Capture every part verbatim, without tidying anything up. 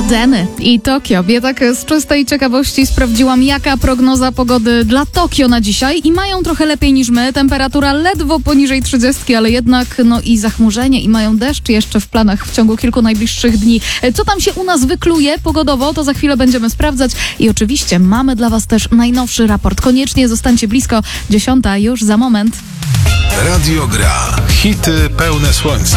Ardeny i Tokio. Ja tak z czystej ciekawości sprawdziłam, jaka prognoza pogody dla Tokio na dzisiaj i mają trochę lepiej niż my. Temperatura ledwo poniżej trzydziestki, ale jednak no i zachmurzenie i mają deszcz jeszcze w planach w ciągu kilku najbliższych dni. Co tam się u nas wykluje pogodowo, to za chwilę będziemy sprawdzać i oczywiście mamy dla Was też najnowszy raport. Koniecznie zostańcie blisko. Dziesiąta już za moment. Radio Gra. Hity pełne słońca.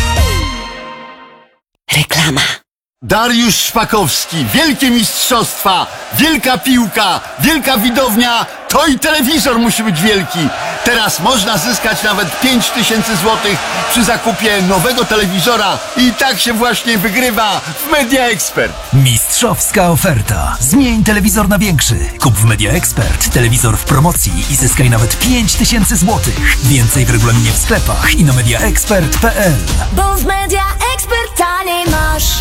Reklama. Dariusz Szpakowski, wielkie mistrzostwa, wielka piłka, wielka widownia, to i telewizor musi być wielki. Teraz można zyskać nawet pięć tysięcy złotych przy zakupie nowego telewizora i tak się właśnie wygrywa w Media Expert. Mistrzowska oferta. Zmień telewizor na większy. Kup w Media Expert telewizor w promocji i zyskaj nawet pięć tysięcy złotych. Więcej w regulaminie w sklepach i na mediaexpert kropka p l. Bo w Media Expert taniej masz.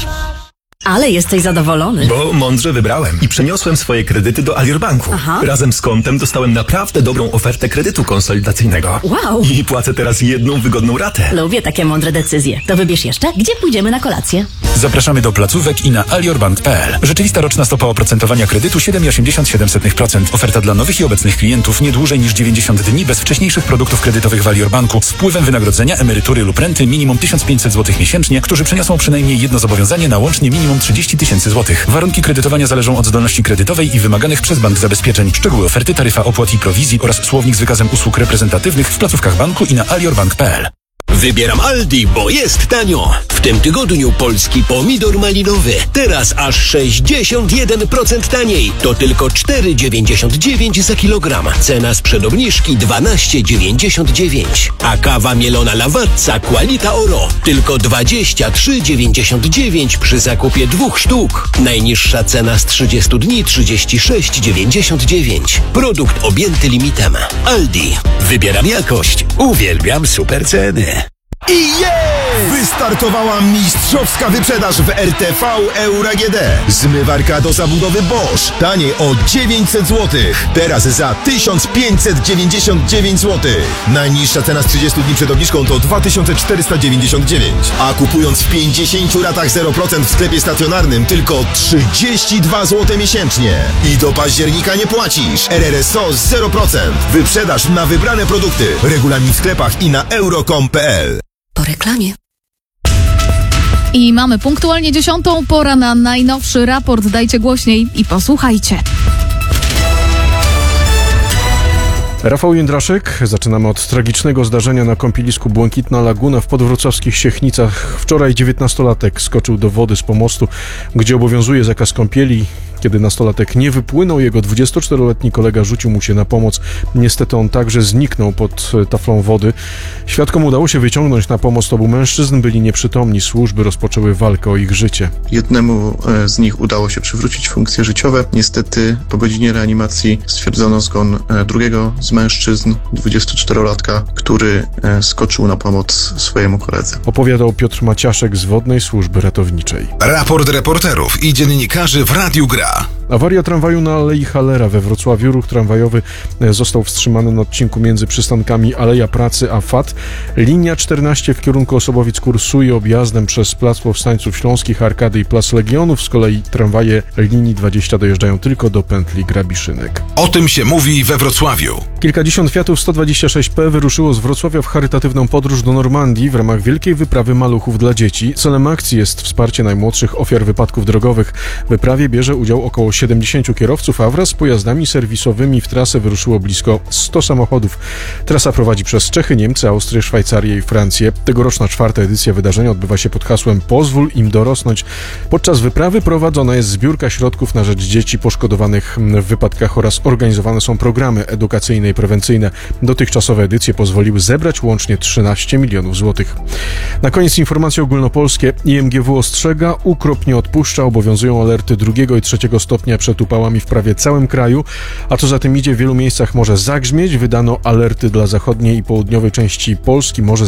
Ale jesteś zadowolony. Bo mądrze wybrałem i przeniosłem swoje kredyty do Alior Banku. Aha. Razem z kontem dostałem naprawdę dobrą ofertę kredytu konsolidacyjnego. Wow. I płacę teraz jedną wygodną ratę. Lubię takie mądre decyzje. To wybierz jeszcze, gdzie pójdziemy na kolację. Zapraszamy do placówek i na aliorbank kropka p l. Rzeczywista roczna stopa oprocentowania kredytu siedem przecinek osiemdziesiąt siedem procent. Oferta dla nowych i obecnych klientów nie dłużej niż dziewięćdziesiąt dni bez wcześniejszych produktów kredytowych w Alior Banku z wpływem wynagrodzenia, emerytury lub renty minimum tysiąc pięćset złotych miesięcznie, którzy przeniosą przynajmniej jedno zobowiązanie na łącznie minimum trzydzieści tysięcy złotych. Warunki kredytowania zależą od zdolności kredytowej i wymaganych przez bank zabezpieczeń. Szczegóły oferty, taryfa opłat i prowizji oraz słownik z wykazem usług reprezentatywnych w placówkach banku i na aliorbank kropka p l. Wybieram Aldi, bo jest tanio. W tym tygodniu polski pomidor malinowy. Teraz aż sześćdziesiąt jeden procent taniej. To tylko cztery dziewięćdziesiąt dziewięć za kilogram. Cena sprzed obniżki dwanaście dziewięćdziesiąt dziewięć. A kawa mielona Lavazza Qualita Oro. Tylko dwadzieścia trzy dziewięćdziesiąt dziewięć przy zakupie dwóch sztuk. Najniższa cena z trzydziestu dni trzydzieści sześć dziewięćdziesiąt dziewięć. Produkt objęty limitem. Aldi. Wybieram jakość. Uwielbiam super ceny. I jest! Wystartowała mistrzowska wyprzedaż w R T V Euro A G D. Zmywarka do zabudowy Bosch. Taniej o dziewięćset złotych. Teraz za tysiąc pięćset dziewięćdziesiąt dziewięć złotych. Najniższa cena z trzydziestu dni przed obniżką to dwa tysiące czterysta dziewięćdziesiąt dziewięć. A kupując w pięćdziesięciu ratach zero procent w sklepie stacjonarnym tylko trzydzieści dwa złote miesięcznie. I do października nie płacisz. R R S O zero procent. Wyprzedaż na wybrane produkty. Regulamin w sklepach i na euro kropka com kropka p l. Po reklamie. I mamy punktualnie dziesiątą, pora na najnowszy raport. Dajcie głośniej i posłuchajcie. Rafał Jędraszek. Zaczynamy od tragicznego zdarzenia na kąpielisku Błękitna Laguna w podwrocławskich Siechnicach. Wczoraj dziewiętnastolatek skoczył do wody z pomostu, gdzie obowiązuje zakaz kąpieli. Kiedy nastolatek nie wypłynął, jego dwudziestoczteroletni kolega rzucił mu się na pomoc. Niestety on także zniknął pod taflą wody. Świadkom udało się wyciągnąć na pomost obu mężczyzn. Byli nieprzytomni. Służby rozpoczęły walkę o ich życie. Jednemu z nich udało się przywrócić funkcje życiowe. Niestety po godzinie reanimacji stwierdzono zgon drugiego z mężczyzn, dwudziestoczterolatka, który skoczył na pomoc swojemu koledze. Opowiadał Piotr Maciaszek z Wodnej Służby Ratowniczej. Raport reporterów i dziennikarzy w Radiu Gra. Awaria tramwaju na Alei Hallera we Wrocławiu. Ruch tramwajowy został wstrzymany na odcinku między przystankami Aleja Pracy a F A T. Linia czternaście w kierunku Osobowic kursuje objazdem przez Plac Powstańców Śląskich, Arkady i Plac Legionów. Z kolei tramwaje linii dwadzieścia dojeżdżają tylko do pętli Grabiszynek. O tym się mówi we Wrocławiu. Kilkadziesiąt Fiatów sto dwadzieścia sześć P wyruszyło z Wrocławia w charytatywną podróż do Normandii w ramach wielkiej wyprawy maluchów dla dzieci. Celem akcji jest wsparcie najmłodszych ofiar wypadków drogowych. W wyprawie bierze udział około siedemdziesięciu kierowców, a wraz z pojazdami serwisowymi w trasę wyruszyło blisko stu samochodów. Trasa prowadzi przez Czechy, Niemcy, Austrię, Szwajcarię i Francję. Tegoroczna czwarta edycja wydarzenia odbywa się pod hasłem Pozwól im dorosnąć. Podczas wyprawy prowadzona jest zbiórka środków na rzecz dzieci poszkodowanych w wypadkach oraz organizowane są programy edukacyjne i prewencyjne. Dotychczasowe edycje pozwoliły zebrać łącznie trzynaście milionów złotych. Na koniec informacje ogólnopolskie. I M G W ostrzega, ukropnie odpuszcza, obowiązują alerty drugiego i trzeciego stopnia przed upałami w prawie całym kraju, a co za tym idzie, w wielu miejscach może zagrzmieć. Wydano alerty dla zachodniej i południowej części Polski, może